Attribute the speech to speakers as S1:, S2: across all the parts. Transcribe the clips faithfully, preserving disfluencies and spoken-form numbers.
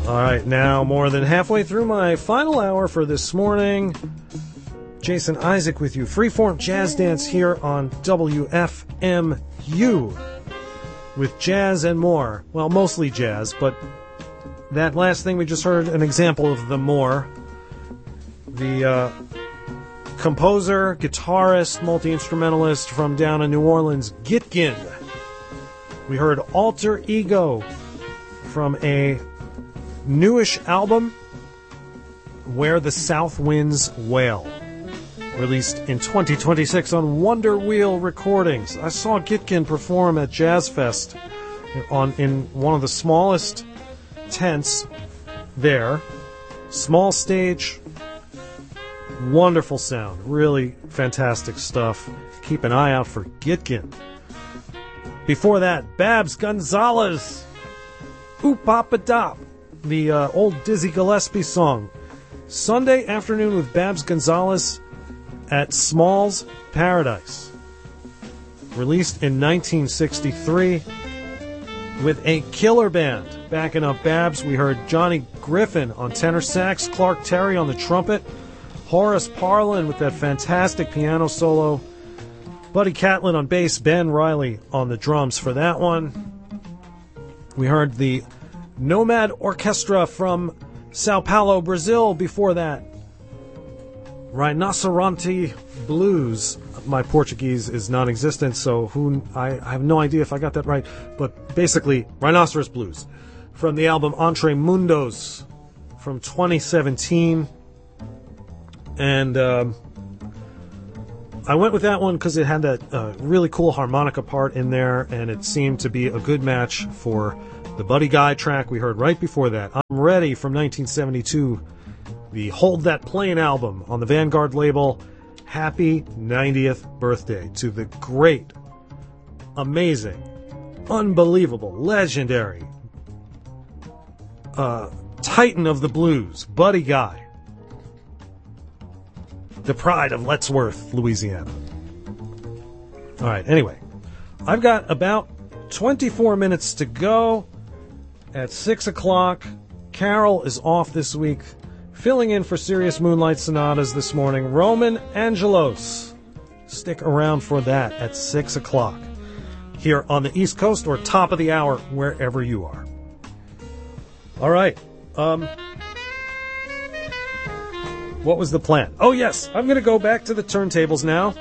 S1: All right, now more than halfway through my final hour for this morning. Jason Isaac with you. Freeform Jazz Dance here on W F M U with jazz and more. Well, mostly jazz, but that last thing we just heard an example of the more. The uh, composer, guitarist, multi-instrumentalist from down in New Orleans, Gitgen. We heard Alter Ego from a newish album, Where the South Winds Wail, released in twenty twenty-six on Wonder Wheel Recordings. I saw Gitgen perform at Jazz Fest on, in one of the smallest tents there. Small stage, wonderful sound, really fantastic stuff. Keep an eye out for Gitgen. Before that, Babs Gonzalez, Oop-Pop-A-Dop, the uh, old Dizzy Gillespie song. Sunday Afternoon with Babs Gonzalez at Small's Paradise. Released in nineteen sixty-three with a killer band. Backing up Babs, we heard Johnny Griffin on tenor sax, Clark Terry on the trumpet, Horace Parlin with that fantastic piano solo, Buddy Catlin on bass, Ben Riley on the drums for that one. We heard the Nomad Orchestra from Sao Paulo, Brazil before that. Rhinoceronte Blues. My Portuguese is non-existent, so who I, I have no idea if I got that right, but basically Rhinoceros Blues from the album Entre Mundos from twenty seventeen. And um, I went with that one because it had that uh, really cool harmonica part in there, and it seemed to be a good match for the Buddy Guy track we heard right before that. I'm Ready from nineteen seventy-two, the Hold That Plane album on the Vanguard label. Happy ninetieth birthday to the great, amazing, unbelievable, legendary uh, titan of the blues, Buddy Guy. The pride of Lettsworth, Louisiana. All right, anyway, I've got about twenty-four minutes to go. At six o'clock, Carol is off this week, filling in for Sirius Moonlight Sonatas this morning. Roman Angelos. Stick around for that at six o'clock here on the East Coast or top of the hour, wherever you are. All right. Um, what was the plan? Oh, yes. I'm going to go back to the turntables now.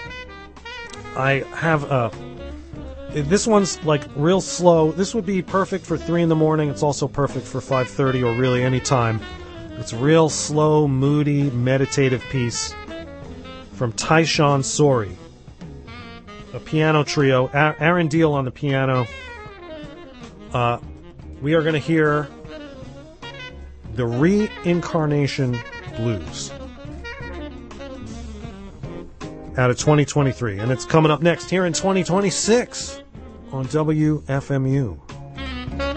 S1: I have a... This one's like real slow. This would be perfect for three in the morning. It's also perfect for five thirty or really any time. It's a real slow, moody, meditative piece from Tyshawn Sorey, a piano trio. Aaron Deal on the piano. Uh, we are going to hear the Reincarnation Blues out of twenty twenty-three, and it's coming up next here in twenty twenty-six on W F M U.